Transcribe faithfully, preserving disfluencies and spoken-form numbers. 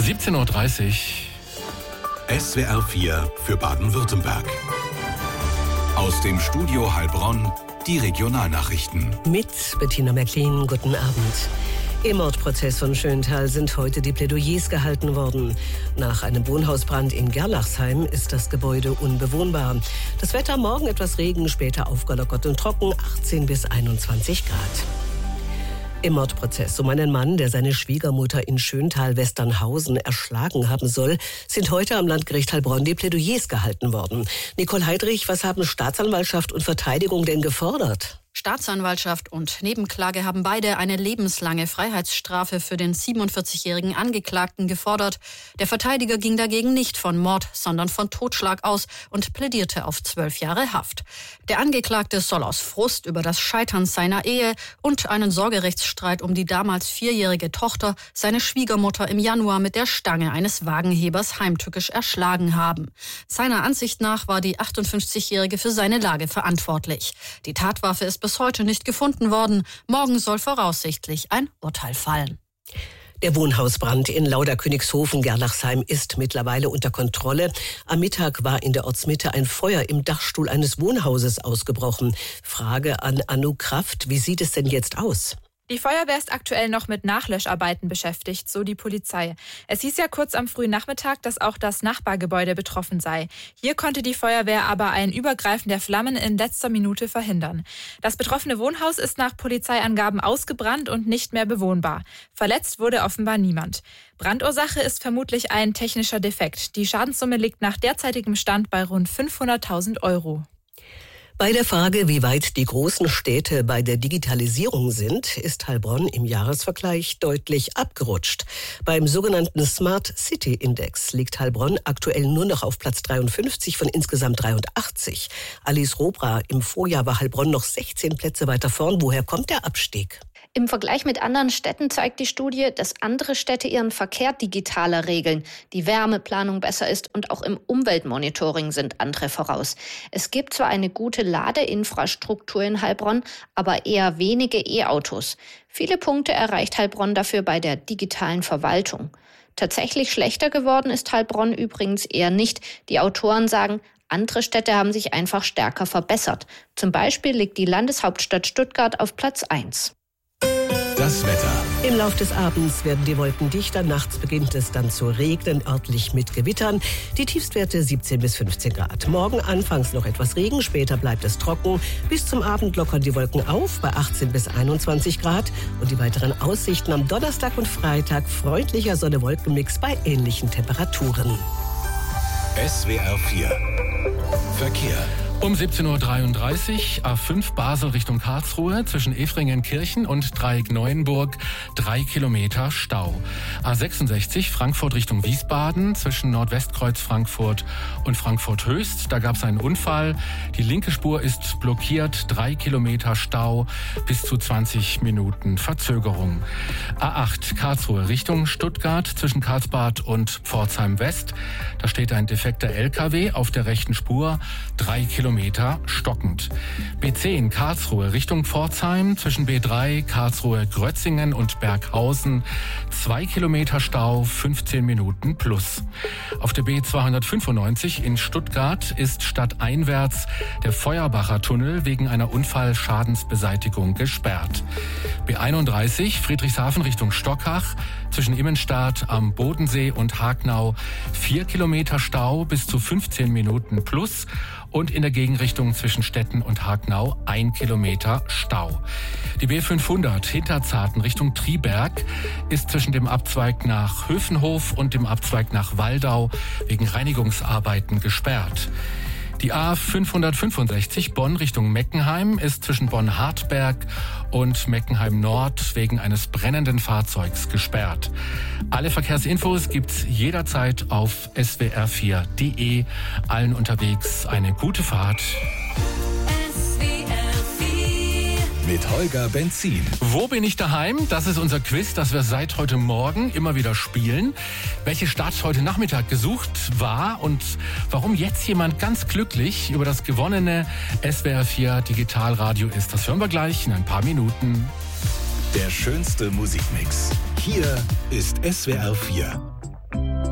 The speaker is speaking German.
siebzehn Uhr dreißig. S W R vier für Baden-Württemberg. Aus dem Studio Heilbronn die Regionalnachrichten. Mit Bettina Mecklin, guten Abend. Im Mordprozess von Schöntal sind heute die Plädoyers gehalten worden. Nach einem Wohnhausbrand in Gerlachsheim ist das Gebäude unbewohnbar. Das Wetter morgen etwas Regen, später aufgelockert und trocken, achtzehn bis einundzwanzig Grad. Im Mordprozess um einen Mann, der seine Schwiegermutter in Schöntal-Westernhausen erschlagen haben soll, sind heute am Landgericht Heilbronn die Plädoyers gehalten worden. Nicole Heidrich, was haben Staatsanwaltschaft und Verteidigung denn gefordert? Staatsanwaltschaft und Nebenklage haben beide eine lebenslange Freiheitsstrafe für den siebenundvierzigjährigen Angeklagten gefordert. Der Verteidiger ging dagegen nicht von Mord, sondern von Totschlag aus und plädierte auf zwölf Jahre Haft. Der Angeklagte soll aus Frust über das Scheitern seiner Ehe und einen Sorgerechtsstreit um die damals vierjährige Tochter seine Schwiegermutter im Januar mit der Stange eines Wagenhebers heimtückisch erschlagen haben. Seiner Ansicht nach war die achtundfünfzigjährige für seine Lage verantwortlich. Die Tatwaffe ist bis heute nicht gefunden worden. Morgen soll voraussichtlich ein Urteil fallen. Der Wohnhausbrand in Lauderkönigshofen-Gerlachsheim ist mittlerweile unter Kontrolle. Am Mittag war in der Ortsmitte ein Feuer im Dachstuhl eines Wohnhauses ausgebrochen. Frage an Annu Kraft, wie sieht es denn jetzt aus? Die Feuerwehr ist aktuell noch mit Nachlöscharbeiten beschäftigt, so die Polizei. Es hieß ja kurz am frühen Nachmittag, dass auch das Nachbargebäude betroffen sei. Hier konnte die Feuerwehr aber ein Übergreifen der Flammen in letzter Minute verhindern. Das betroffene Wohnhaus ist nach Polizeiangaben ausgebrannt und nicht mehr bewohnbar. Verletzt wurde offenbar niemand. Brandursache ist vermutlich ein technischer Defekt. Die Schadenssumme liegt nach derzeitigem Stand bei rund fünfhunderttausend Euro. Bei der Frage, wie weit die großen Städte bei der Digitalisierung sind, ist Heilbronn im Jahresvergleich deutlich abgerutscht. Beim sogenannten Smart City Index liegt Heilbronn aktuell nur noch auf Platz dreiundfünfzig von insgesamt dreiundachtzig. Alice Robra, im Vorjahr war Heilbronn noch sechzehn Plätze weiter vorn. Woher kommt der Abstieg? Im Vergleich mit anderen Städten zeigt die Studie, dass andere Städte ihren Verkehr digitaler regeln, die Wärmeplanung besser ist und auch im Umweltmonitoring sind andere voraus. Es gibt zwar eine gute Ladeinfrastruktur in Heilbronn, aber eher wenige E-Autos. Viele Punkte erreicht Heilbronn dafür bei der digitalen Verwaltung. Tatsächlich schlechter geworden ist Heilbronn übrigens eher nicht. Die Autoren sagen, andere Städte haben sich einfach stärker verbessert. Zum Beispiel liegt die Landeshauptstadt Stuttgart auf Platz eins. Das Wetter. Im Lauf des Abends werden die Wolken dichter. Nachts beginnt es dann zu regnen, örtlich mit Gewittern. Die Tiefstwerte siebzehn bis fünfzehn Grad. Morgen anfangs noch etwas Regen, später bleibt es trocken. Bis zum Abend lockern die Wolken auf bei achtzehn bis einundzwanzig Grad. Und die weiteren Aussichten am Donnerstag und Freitag freundlicher Sonne-Wolken-Mix bei ähnlichen Temperaturen. S W R vier Verkehr. Um siebzehn Uhr dreiunddreißig, A fünf Basel Richtung Karlsruhe, zwischen Efringen-Kirchen und Dreieck-Neuenburg, drei Kilometer Stau. A sechsundsechzig Frankfurt Richtung Wiesbaden, zwischen Nordwestkreuz Frankfurt und Frankfurt-Höchst. Da gab es einen Unfall. Die linke Spur ist blockiert, drei Kilometer Stau, bis zu zwanzig Minuten Verzögerung. A acht Karlsruhe Richtung Stuttgart, zwischen Karlsbad und Pforzheim West. Da steht ein defekter L K W auf der rechten Spur, drei Kilometer stockend. B zehn Karlsruhe Richtung Pforzheim, zwischen B drei Karlsruhe Grötzingen und Berghausen, zwei Kilometer Stau, fünfzehn Minuten plus. Auf der B zweihundertfünfundneunzig in Stuttgart ist stadteinwärts der Feuerbacher Tunnel wegen einer Unfallschadensbeseitigung gesperrt. B einunddreißig Friedrichshafen Richtung Stockach, zwischen Immenstadt am Bodensee und Hagnau, vier Kilometer Stau, bis zu fünfzehn Minuten plus. Und in der Gegenrichtung zwischen Stetten und Hagnau ein Kilometer Stau. Die B fünfhundert Hinterzarten Richtung Triberg ist zwischen dem Abzweig nach Höfenhof und dem Abzweig nach Waldau wegen Reinigungsarbeiten gesperrt. Die A fünfhundertfünfundsechzig Bonn Richtung Meckenheim ist zwischen Bonn-Hartberg und Meckenheim Nord wegen eines brennenden Fahrzeugs gesperrt. Alle Verkehrsinfos gibt's jederzeit auf S W R vier Punkt de. Allen unterwegs eine gute Fahrt. Mit Holger Benzin. Wo bin ich daheim? Das ist unser Quiz, das wir seit heute Morgen immer wieder spielen. Welche Stadt heute Nachmittag gesucht war und warum jetzt jemand ganz glücklich über das gewonnene S W R vier Digitalradio ist, das hören wir gleich in ein paar Minuten. Der schönste Musikmix. Hier ist S W R vier.